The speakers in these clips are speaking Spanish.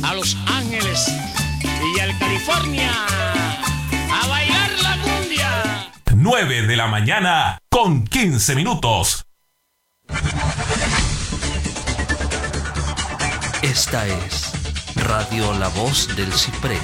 a Los Ángeles y al California a bailar la cumbia. 9 de la mañana con 15 minutos. Esta es Radio La Voz del Ciprés.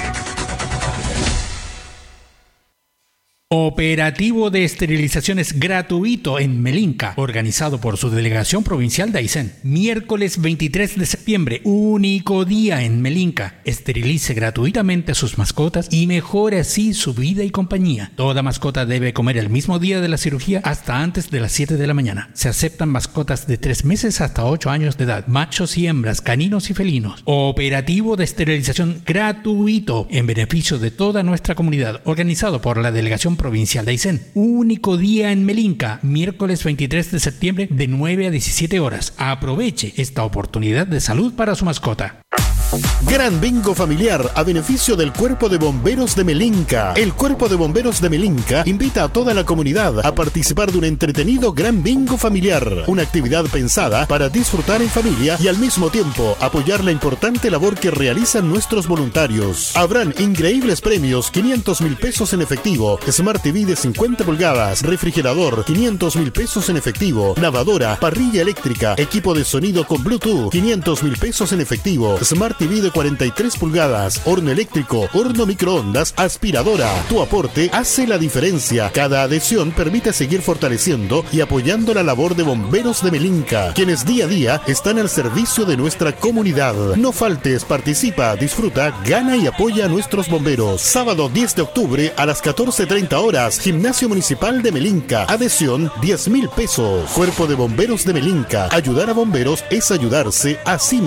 Operativo de esterilizaciones gratuito en Melinca, organizado por su delegación provincial de Aysén. Miércoles 23 de septiembre, único día en Melinca. Esterilice gratuitamente a sus mascotas y mejore así su vida y compañía. Toda mascota debe comer el mismo día de la cirugía hasta antes de las 7 de la mañana. Se aceptan mascotas de 3 meses hasta 8 años de edad, machos y hembras, caninos y felinos. Operativo de esterilización gratuito en beneficio de toda nuestra comunidad, organizado por la delegación provincial de Aysén. Único día en Melinca, miércoles 23 de septiembre de 9 a 17 horas. Aproveche esta oportunidad de salud para su mascota. Gran bingo familiar a beneficio del Cuerpo de Bomberos de Melinca. El Cuerpo de Bomberos de Melinca invita a toda la comunidad a participar de un entretenido gran bingo familiar, una actividad pensada para disfrutar en familia y al mismo tiempo apoyar la importante labor que realizan nuestros voluntarios. Habrán increíbles premios: 500,000 pesos en efectivo, Smart TV de 50 pulgadas, refrigerador, 500,000 pesos en efectivo, lavadora, parrilla eléctrica, equipo de sonido con Bluetooth, 500,000 pesos en efectivo, Smart TV de 43 pulgadas, horno eléctrico, horno microondas, aspiradora. Tu aporte hace la diferencia. Cada adhesión permite seguir fortaleciendo y apoyando la labor de Bomberos de Melinca, quienes día a día están al servicio de nuestra comunidad. No faltes, participa, disfruta, gana y apoya a nuestros bomberos. Sábado 10 de octubre a las 14:30 horas, Gimnasio Municipal de Melinca. Adhesión 10,000 pesos. Cuerpo de Bomberos de Melinca. Ayudar a bomberos es ayudarse a sí mismo.